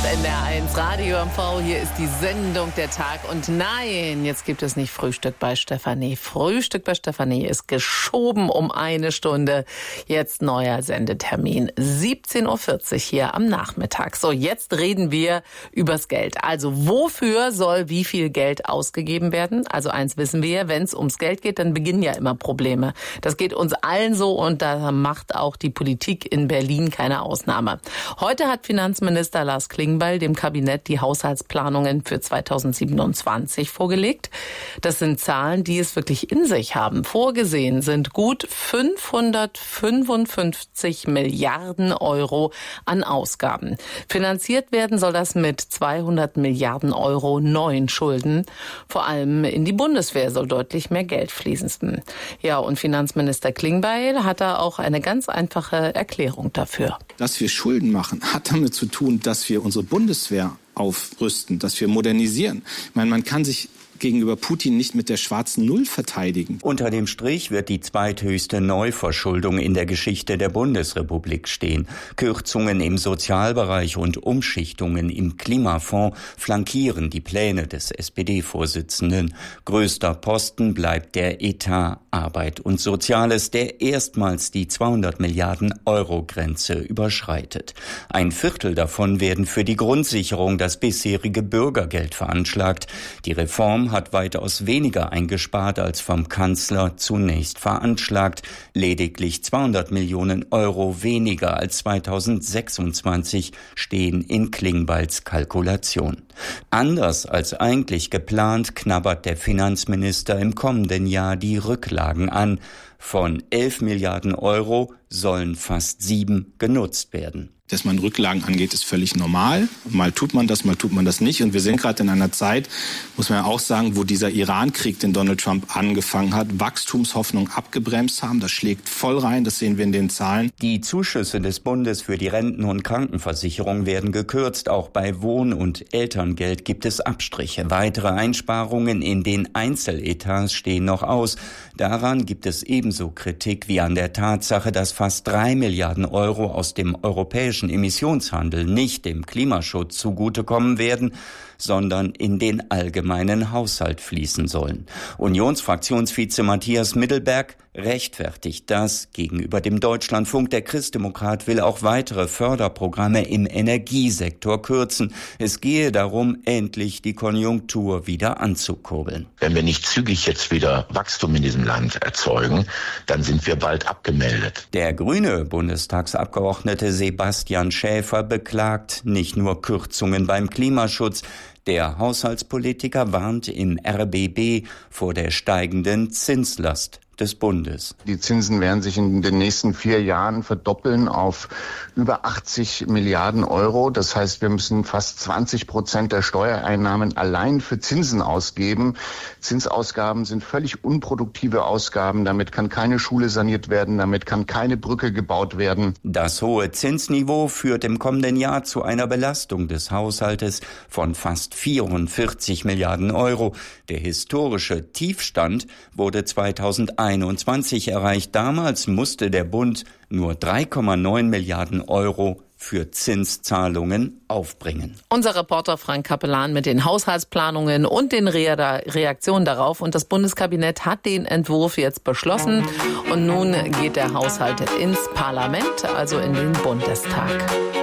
NDR1 Radio MV, hier ist die Sendung der Tag. Und nein, jetzt gibt es nicht Frühstück bei Stefanie. Frühstück bei Stefanie ist geschoben um 1 Stunde. Jetzt neuer Sendetermin, 17.40 Uhr hier am Nachmittag. So, jetzt reden wir übers Geld. Also wofür soll wie viel Geld ausgegeben werden? Also eins wissen wir, wenn es ums Geld geht, dann beginnen ja immer Probleme. Das geht uns allen so und da macht auch die Politik in Berlin keine Ausnahme. Heute hat Finanzminister Lars Klingbeil dem Kabinett die Haushaltsplanungen für 2027 vorgelegt. Das sind Zahlen, die es wirklich in sich haben. Vorgesehen sind gut 555 Milliarden Euro an Ausgaben. Finanziert werden soll das mit 200 Milliarden Euro neuen Schulden. Vor allem in die Bundeswehr soll deutlich mehr Geld fließen. Ja, und Finanzminister Klingbeil hat da auch eine ganz einfache Erklärung dafür. Dass wir Schulden machen, hat damit zu tun, dass wir unsere Bundeswehr aufrüsten, dass wir modernisieren. Ich meine, man kann sich gegenüber Putin nicht mit der schwarzen Null verteidigen. Unter dem Strich wird die zweithöchste Neuverschuldung in der Geschichte der Bundesrepublik stehen. Kürzungen im Sozialbereich und Umschichtungen im Klimafonds flankieren die Pläne des SPD-Vorsitzenden. Größter Posten bleibt der Etat Arbeit und Soziales, der erstmals die 200 Milliarden Euro Grenze überschreitet. 1/4 davon werden für die Grundsicherung, das bisherige Bürgergeld, veranschlagt. Die Reform hat weitaus weniger eingespart als vom Kanzler zunächst veranschlagt. Lediglich 200 Millionen Euro weniger als 2026 stehen in Klingbeils Kalkulation. Anders als eigentlich geplant knabbert der Finanzminister im kommenden Jahr die Rücklagen an. Von 11 Milliarden Euro sollen fast 7 genutzt werden. Dass man Rücklagen angeht, ist völlig normal. Mal tut man das nicht. Und wir sind gerade in einer Zeit, muss man ja auch sagen, wo dieser Iran-Krieg, den Donald Trump angefangen hat, Wachstumshoffnung abgebremst haben. Das schlägt voll rein, das sehen wir in den Zahlen. Die Zuschüsse des Bundes für die Renten- und Krankenversicherung werden gekürzt. Auch bei Wohn- und Elterngeld gibt es Abstriche. Weitere Einsparungen in den Einzeletats stehen noch aus. Daran gibt es ebenso Kritik wie an der Tatsache, dass fast 3 Milliarden Euro aus dem europäischen Emissionshandel nicht dem Klimaschutz zugutekommen werden, sondern in den allgemeinen Haushalt fließen sollen. Unionsfraktionsvize Matthias Mittelberg rechtfertigt das gegenüber dem Deutschlandfunk. Der Christdemokrat will auch weitere Förderprogramme im Energiesektor kürzen. Es gehe darum, endlich die Konjunktur wieder anzukurbeln. Wenn wir nicht zügig jetzt wieder Wachstum in diesem Land erzeugen, dann sind wir bald abgemeldet. Der grüne Bundestagsabgeordnete Sebastian Schäfer beklagt nicht nur Kürzungen beim Klimaschutz. Der Haushaltspolitiker warnt im RBB vor der steigenden Zinslast des Bundes. Die Zinsen werden sich in den nächsten 4 Jahren verdoppeln auf über 80 Milliarden Euro. Das heißt, wir müssen fast 20% der Steuereinnahmen allein für Zinsen ausgeben. Zinsausgaben sind völlig unproduktive Ausgaben. Damit kann keine Schule saniert werden, damit kann keine Brücke gebaut werden. Das hohe Zinsniveau führt im kommenden Jahr zu einer Belastung des Haushaltes von fast 44 Milliarden Euro. Der historische Tiefstand wurde 2021 erreicht. Damals musste der Bund nur 3,9 Milliarden Euro für Zinszahlungen aufbringen. Unser Reporter Frank Kapellan mit den Haushaltsplanungen und den Reaktionen darauf. Und das Bundeskabinett hat den Entwurf jetzt beschlossen. Und nun geht der Haushalt ins Parlament, also in den Bundestag.